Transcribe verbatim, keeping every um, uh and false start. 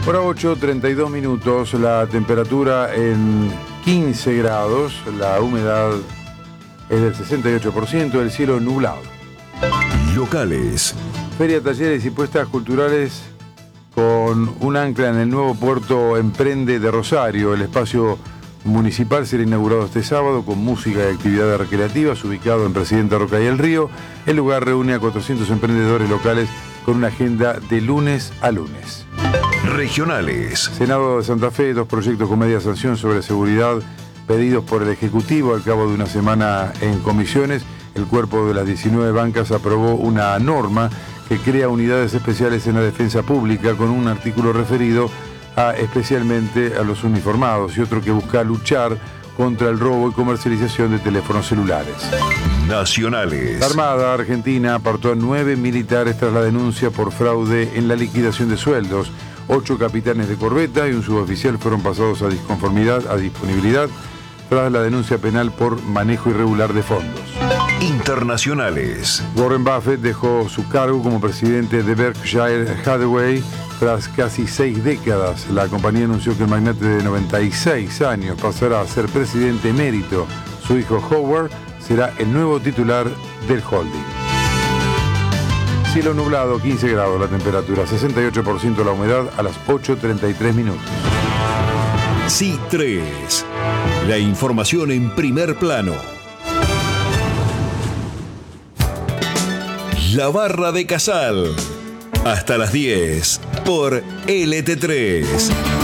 Hora ocho, treinta y dos minutos, la temperatura en quince grados, la humedad es del sesenta y ocho por ciento, el cielo nublado. Locales. Feria, talleres y puestas culturales con un ancla en el nuevo puerto Emprende de Rosario. El espacio municipal será inaugurado este sábado con música y actividades recreativas, ubicado en Presidente Roca y el Río. El lugar reúne a cuatrocientos emprendedores locales con una agenda de lunes a lunes. Regionales. Senado de Santa Fe, dos proyectos con media sanción sobre seguridad pedidos por el Ejecutivo al cabo de una semana en comisiones. El cuerpo de las diecinueve bancas aprobó una norma que crea unidades especiales en la defensa pública con un artículo referido a, especialmente a los uniformados y otro que busca luchar contra el robo y comercialización de teléfonos celulares. Nacionales. La Armada Argentina apartó a nueve militares tras la denuncia por fraude en la liquidación de sueldos. Ocho capitanes de corbeta y un suboficial fueron pasados a disconformidad, a disponibilidad, tras la denuncia penal por manejo irregular de fondos. Internacionales. Warren Buffett dejó su cargo como presidente de Berkshire Hathaway tras casi seis décadas. La compañía anunció que el magnate de noventa y seis años pasará a ser presidente emérito. Su hijo Howard será el nuevo titular del holding. Cielo nublado, quince grados la temperatura, sesenta y ocho por ciento la humedad a las ocho treinta y tres minutos. S I tres. La información en primer plano. La Barra de Casal. Hasta las diez por L T tres.